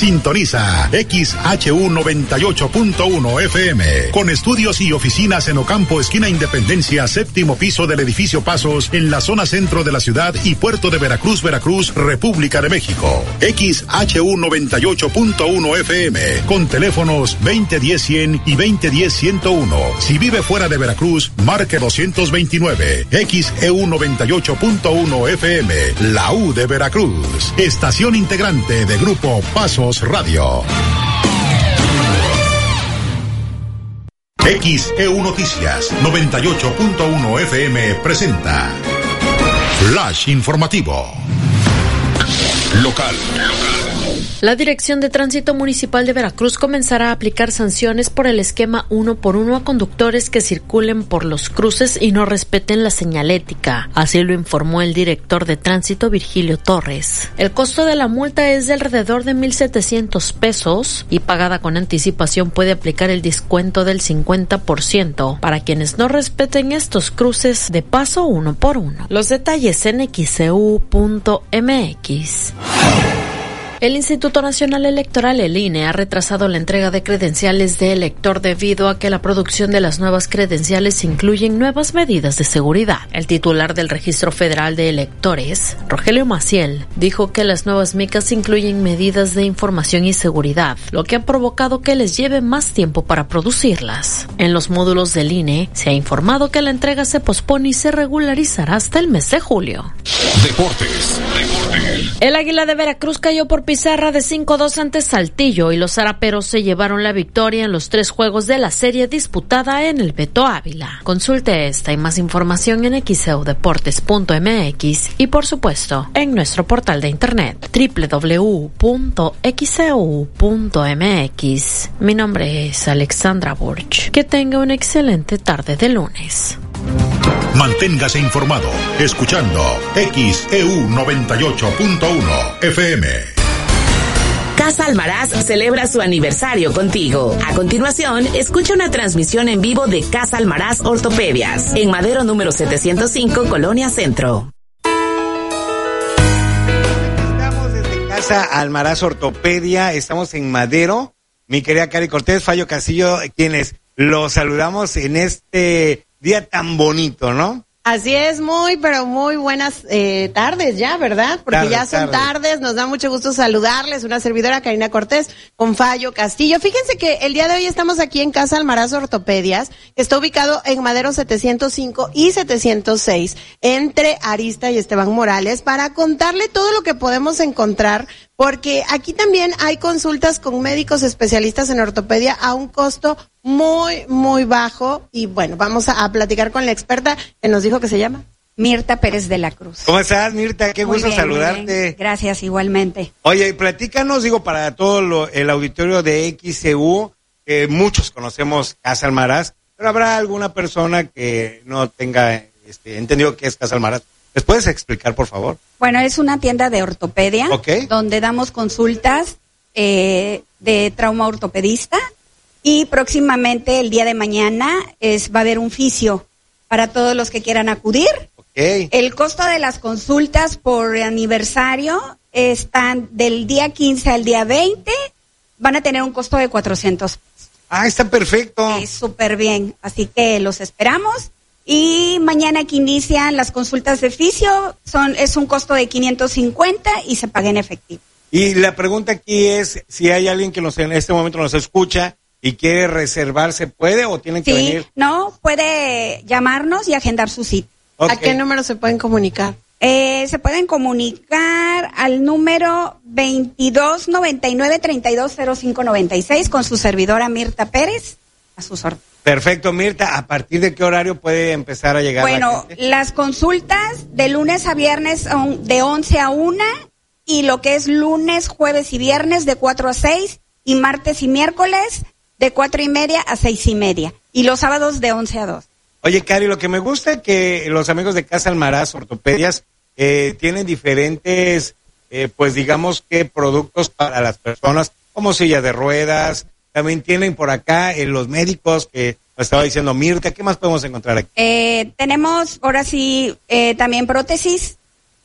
Sintoniza XHU 98.1 FM. Con estudios y oficinas en Ocampo, esquina Independencia, séptimo piso del edificio Pasos, en la zona centro de la ciudad y puerto de Veracruz, República de México. XHU 98.1 FM. Con teléfonos 2010-100 y 2010-101. Si vive fuera de Veracruz, marque 229. XEU 98.1 FM. La U de Veracruz. Estación integrante de Grupo Pasos Radio. XEU Noticias 98.1 FM presenta Flash Informativo. Local. La Dirección de Tránsito Municipal de Veracruz comenzará a aplicar sanciones por el esquema 1 por 1 a conductores que circulen por los cruces y no respeten la señalética. Así lo informó el director de Tránsito, Virgilio Torres. El costo de la multa es de alrededor de 1,700 pesos y pagada con anticipación puede aplicar el descuento del 50% para quienes no respeten estos cruces de paso 1 por 1. Los detalles en xeu.mx. El Instituto Nacional Electoral, el INE, ha retrasado la entrega de credenciales de elector debido a que la producción de las nuevas credenciales incluyen nuevas medidas de seguridad. El titular del Registro Federal de Electores, Rogelio Maciel, dijo que las nuevas micas incluyen medidas de información y seguridad, lo que ha provocado que les lleve más tiempo para producirlas. En los módulos del INE se ha informado que la entrega se pospone y se regularizará hasta el mes de julio. Deportes. El Águila de Veracruz cayó por pizarra de 5-2 ante Saltillo y los zaraperos se llevaron la victoria en los 3 juegos de la serie disputada en el Beto Ávila. Consulte esta y más información en xeudeportes.mx y por supuesto en nuestro portal de internet www.xeu.mx. Mi nombre es Alexandra Burch. Que tenga una excelente tarde de lunes. Manténgase informado escuchando XEU 98.1 FM. Casa Almaraz celebra su aniversario contigo. A continuación, escucha una transmisión en vivo de Casa Almaraz Ortopedias, en Madero número 705, Colonia Centro. Estamos desde Casa Almaraz Ortopedia, estamos en Madero. Mi querida Cari Cortés, Fallo Castillo, quienes los saludamos en este día tan bonito, ¿no? Así es, pero muy buenas tardes ya, ¿verdad? Porque ya son tardes, nos da mucho gusto saludarles, una servidora Karina Cortés con Fallo Castillo. Fíjense que el día de hoy estamos aquí en Casa Almaraz Ortopedias, que está ubicado en Madero 705 y 706, entre Arista y Esteban Morales, para contarle todo lo que podemos encontrar, porque aquí también hay consultas con médicos especialistas en ortopedia a un costo muy bajo. Y bueno, vamos a platicar con la experta que nos dijo que se llama Mirta Pérez de la Cruz. ¿Cómo estás, Mirta? Qué gusto saludarte. Bien. Gracias, igualmente. Oye, platícanos, para todo el auditorio de XEU, muchos conocemos Casa Almaraz, pero habrá alguna persona que no tenga entendido qué es Casa Almaraz. ¿Les puedes explicar, por favor? Bueno, es una tienda de ortopedia, donde damos consultas de trauma ortopedista, y próximamente, el día de mañana, va a haber un fisio para todos los que quieran acudir. El costo de las consultas por aniversario están del día 15 al día 20, van a tener un costo de 400 pesos. Ah, está perfecto. Es súper bien, así que los esperamos. Y mañana que inician las consultas de fisio, es un costo de 550 y se paga en efectivo. Y la pregunta aquí es, si hay alguien que en este momento nos escucha y quiere reservar, ¿se puede o tienen que venir? Sí, no, puede llamarnos y agendar su cita. ¿A qué número se pueden comunicar? Se pueden comunicar al número 2299-320596 con su servidora Mirta Pérez, a sus órdenes. Perfecto, Mirta. ¿A partir de qué horario puede empezar a llegar la gente? Las consultas de lunes a viernes son de 11 a 1 y lo que es lunes, jueves y viernes de 4 a 6 y martes y miércoles de 4:30 a 6:30 y los sábados de 11 a 2. Oye, Cari, lo que me gusta es que los amigos de Casa Almaraz Ortopedias tienen diferentes, digamos que productos para las personas, como silla de ruedas. También tienen por acá los médicos que nos estaba diciendo Mirta. ¿Qué más podemos encontrar aquí? Tenemos ahora sí también prótesis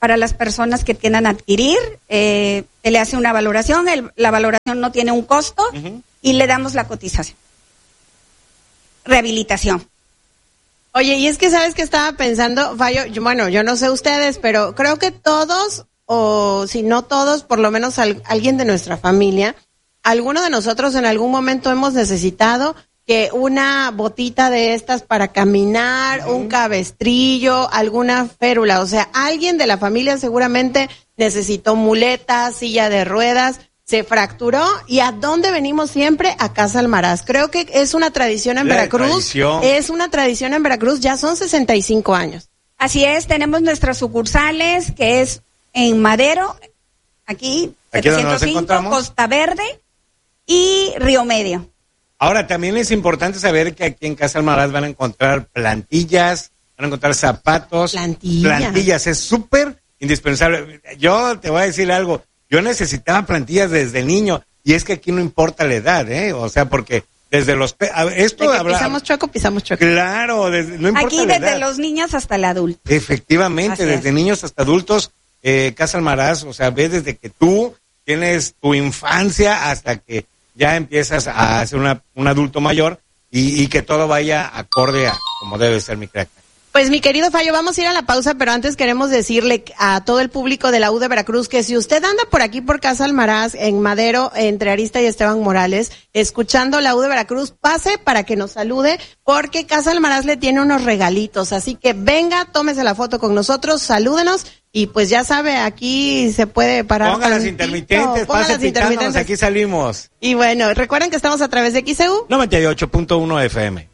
para las personas que quieran adquirir. Se le hace una valoración, la valoración no tiene un costo y le damos la cotización. Rehabilitación. Oye, y es que sabes que estaba pensando, Fallo, yo no sé ustedes, pero creo que todos, o si no todos, por lo menos alguien de nuestra familia, alguno de nosotros en algún momento hemos necesitado que una botita de estas para caminar, un cabestrillo, alguna férula, o sea, alguien de la familia seguramente necesitó muletas, silla de ruedas, se fracturó. ¿Y a dónde venimos siempre? A Casa Almaraz. Creo que es una tradición en Veracruz. Es una tradición en Veracruz, ya son 65 años. Así es, tenemos nuestras sucursales, que es en Madero, aquí 705, Costa Verde y Río Medio. Ahora, también es importante saber que aquí en Casa Almaraz van a encontrar plantillas, van a encontrar zapatos. Plantillas, es súper indispensable. Yo te voy a decir algo. Yo necesitaba plantillas desde niño, y es que aquí no importa la edad, O sea, porque desde los... pisamos choco. Claro, no importa aquí la desde edad. los niños hasta el adulto. Efectivamente, desde niños hasta adultos, Casa Almaraz, o sea, ves desde que tú tienes tu infancia hasta que ya empiezas a ser un adulto mayor y que todo vaya acorde a como debe ser, mi crack. Pues mi querido Fallo, vamos a ir a la pausa, pero antes queremos decirle a todo el público de la U de Veracruz que si usted anda por aquí por Casa Almaraz, en Madero, entre Arista y Esteban Morales, escuchando la U de Veracruz, pase para que nos salude, porque Casa Almaraz le tiene unos regalitos, así que venga, tómese la foto con nosotros, salúdenos, y pues ya sabe, aquí se puede parar. Ponga las intermitentes, pase pitándonos, aquí salimos. Y bueno, recuerden que estamos a través de XEU 98.1 FM.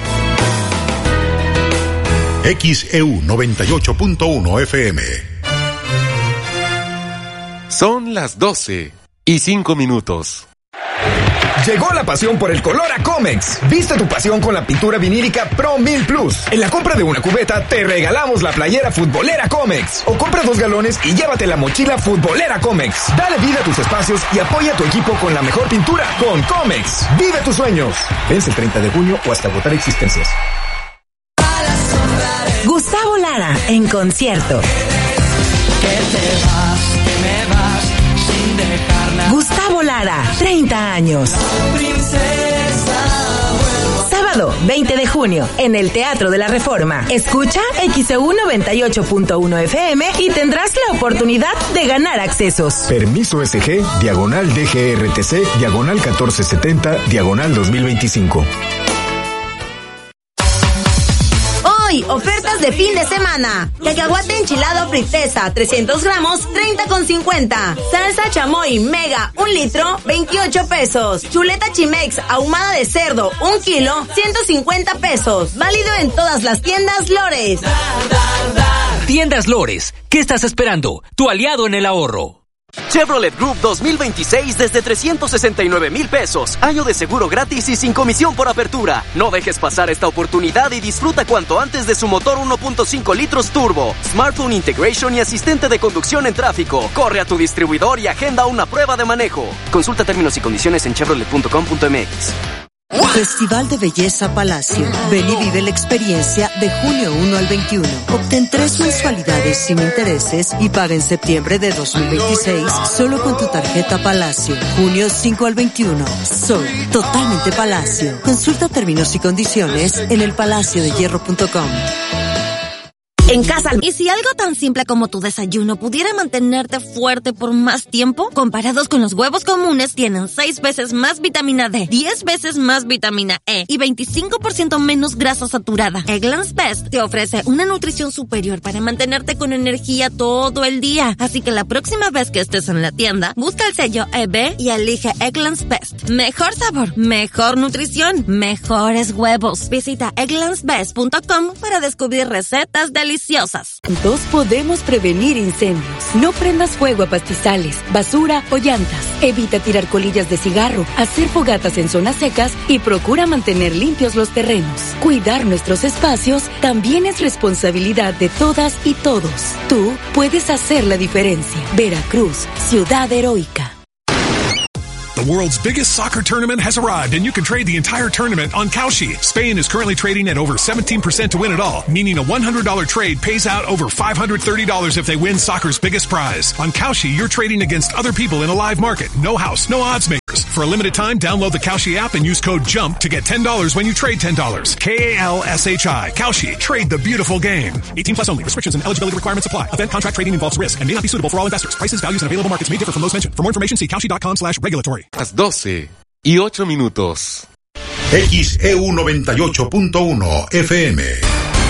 XEU 98.1 FM. Son las 12:05. Llegó la pasión por el color a Comex. Viste tu pasión con la pintura vinílica Pro 1000 Plus. En la compra de una cubeta te regalamos la playera futbolera Comex. O compra 2 galones y llévate la mochila futbolera Comex. Dale vida a tus espacios y apoya a tu equipo con la mejor pintura. Con Comex. Vive tus sueños. Vence el 30 de junio o hasta agotar existencias. Gustavo Lara en concierto. Gustavo Lara, 30 años. Sábado 20 de junio en el Teatro de la Reforma. Escucha XEU 98.1 FM y tendrás la oportunidad de ganar accesos. Permiso SG, /DGRTC, /1470, /2025. Ofertas de fin de semana. Cacahuate enchilado friteza, 300 gramos, 30,50. Salsa chamoy mega, 1 litro, 28 pesos. Chuleta Chimex ahumada de cerdo, 1 kilo, 150 pesos. Válido en todas las tiendas Lores. Tiendas Lores, ¿qué estás esperando? Tu aliado en el ahorro. Chevrolet Group 2026 desde 369,000 pesos. Año de seguro gratis y sin comisión por apertura. No dejes pasar esta oportunidad y disfruta cuanto antes de su motor 1.5 litros turbo, smartphone integration y asistente de conducción en tráfico. Corre a tu distribuidor y agenda una prueba de manejo. Consulta términos y condiciones en chevrolet.com.mx. Festival de Belleza Palacio. Ven y vive la experiencia de junio 1 al 21. Obtén 3 mensualidades sin intereses y paga en septiembre de 2026 solo con tu tarjeta Palacio. Junio 5 al 21. Soy totalmente Palacio. Consulta términos y condiciones en elpalaciodehierro.com. En Casa Almaraz. ¿Y si algo tan simple como tu desayuno pudiera mantenerte fuerte por más tiempo? Comparados con los huevos comunes, tienen 6 veces más vitamina D, 10 veces más vitamina E y 25% menos grasa saturada. Eggland's Best te ofrece una nutrición superior para mantenerte con energía todo el día. Así que la próxima vez que estés en la tienda, busca el sello EB y elige Eggland's Best. Mejor sabor, mejor nutrición, mejores huevos. Visita egglandsbest.com para descubrir recetas deliciosas. Juntos podemos prevenir incendios. No prendas fuego a pastizales, basura o llantas. Evita tirar colillas de cigarro, hacer fogatas en zonas secas y procura mantener limpios los terrenos. Cuidar nuestros espacios también es responsabilidad de todas y todos. Tú puedes hacer la diferencia. Veracruz, ciudad heroica. The world's biggest soccer tournament has arrived, and you can trade the entire tournament on Kalshi. Spain is currently trading at over 17% to win it all, meaning a $100 trade pays out over $530 if they win soccer's biggest prize. On Kalshi, you're trading against other people in a live market. No house, no odds makers. For a limited time, download the Kalshi app and use code JUMP to get $10 when you trade $10. Kalshi. Kalshi. Trade the beautiful game. 18 plus only. Restrictions and eligibility requirements apply. Event contract trading involves risk and may not be suitable for all investors. Prices, values, and available markets may differ from those mentioned. For more information, see kalshi.com/regulatory. Las 12:08. XEU 98.1 FM.